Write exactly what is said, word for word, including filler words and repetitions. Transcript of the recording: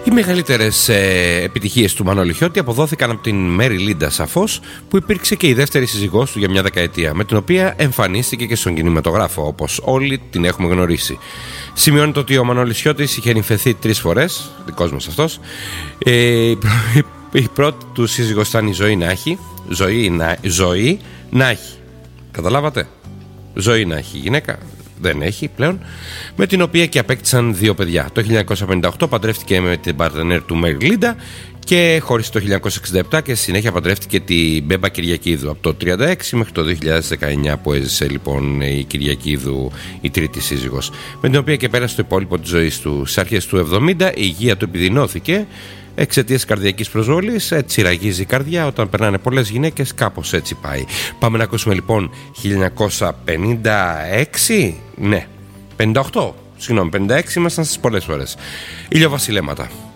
Οι μεγαλύτερες ε, επιτυχίες του Μανώλη Χιώτη αποδόθηκαν από την Μέρι Λίντα σαφώς, που υπήρξε και η δεύτερη σύζυγός του για μια δεκαετία, με την οποία εμφανίστηκε και στον κινηματογράφο, όπως όλοι την έχουμε γνωρίσει. Σημειώνεται ότι ο Μανώλης Χιώτης είχε νυμφευθεί τρεις φορές, δικός μας αυτός. Ε, η, πρω, η, η πρώτη του σύζυγος ήταν η Ζωή να έχει. Ζωή να, ζωή να έχει. Καταλάβατε? Ζωή να έχει γυναίκα. Δεν έχει πλέον, με την οποία και απέκτησαν δύο παιδιά. Το χίλια εννιακόσια πενήντα οκτώ παντρεύτηκε με την παρτενέρ του Μέρι Λίντα και χώρισε το χίλια εννιακόσια εξήντα επτά και στη συνέχεια παντρεύτηκε την Μπέμπα Κυριακίδου από το τριάντα έξι μέχρι το δύο χιλιάδες δεκαεννιά, που έζησε λοιπόν η Κυριακίδου, η τρίτη σύζυγος, με την οποία και πέρασε το υπόλοιπο της ζωής του. Στις αρχές του εβδομήντα η υγεία του επιδεινώθηκε εξαιτίας καρδιακής προσβολής. Έτσι ραγίζει η καρδιά όταν περνάνε πολλές γυναίκες, κάπως έτσι πάει. Πάμε να ακούσουμε λοιπόν χίλια εννιακόσια πενήντα έξι, ναι, πενήντα οκτώ, συγγνώμη, πενήντα έξι ήμασταν στις πολλές φορές. Ηλιοβασιλέματα.